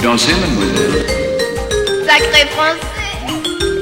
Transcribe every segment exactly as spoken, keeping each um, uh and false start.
dansez, mademoiselle? Sacré français!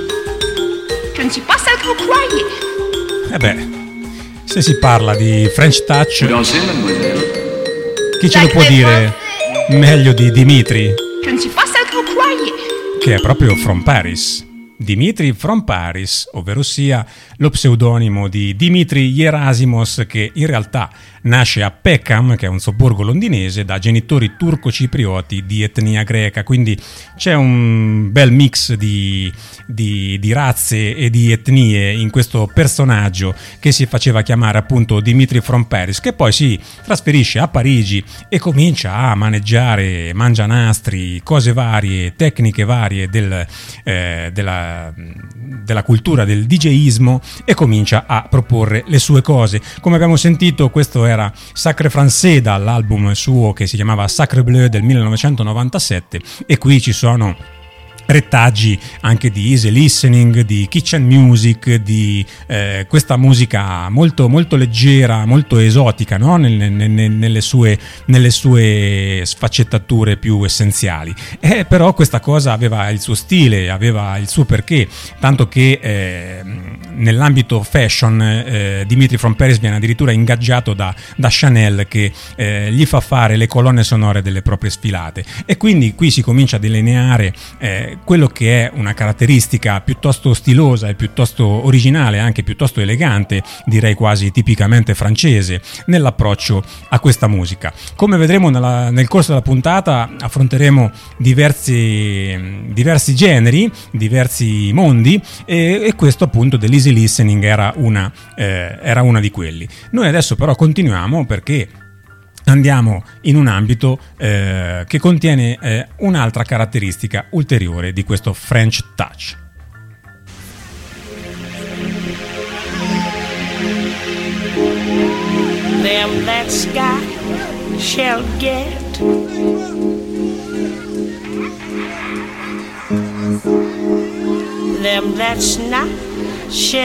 Je ne suis pas celle que vous croyez. Eh beh, se si parla di French Touch, Vous dansez, mademoiselle? chi ce lo può dire meglio di Dimitri, Je ne suis pas celle que vous croyez. che è proprio From Paris. Dimitri From Paris, ovvero sia lo pseudonimo di Dimitri Gerasimos, che in realtà nasce a Peckham, che è un sobborgo londinese, da genitori turco-ciprioti di etnia greca, quindi c'è un bel mix di, di, di razze e di etnie in questo personaggio che si faceva chiamare appunto Dimitri From Paris, che poi si trasferisce a Parigi e comincia a maneggiare mangianastri, cose varie, tecniche varie del, eh, della, della cultura del DJismo, e comincia a proporre le sue cose. Come abbiamo sentito, questo era Sacré Français dall'album suo che si chiamava Sacre Bleu del millenovecentonovantasette, e qui ci sono rettaggi anche di easy listening, di kitchen music, di eh, questa musica molto molto leggera, molto esotica, no? nelle, nelle, nelle, sue, nelle sue sfaccettature più essenziali. Eh, però questa cosa aveva il suo stile, aveva il suo perché, tanto che eh, nell'ambito fashion eh, Dimitri From Paris viene addirittura ingaggiato da, da Chanel, che eh, gli fa fare le colonne sonore delle proprie sfilate, e quindi qui si comincia a delineare eh, quello che è una caratteristica piuttosto stilosa e piuttosto originale, anche piuttosto elegante, direi quasi tipicamente francese, nell'approccio a questa musica. Come vedremo nella, nel corso della puntata affronteremo diversi, diversi generi, diversi mondi, e, e questo appunto dell'easy listening era una, eh, era una di quelli. Noi adesso però continuiamo, perché andiamo in un ambito eh, che contiene eh, un'altra caratteristica ulteriore di questo French Touch. Them that sky shall get, them that's not shall